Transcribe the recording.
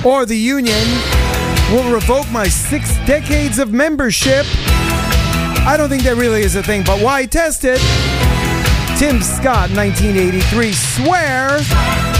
Or the union will revoke my 6 decades of membership. I don't think that really is a thing, but why test it? Tim Scott, 1983. Swear.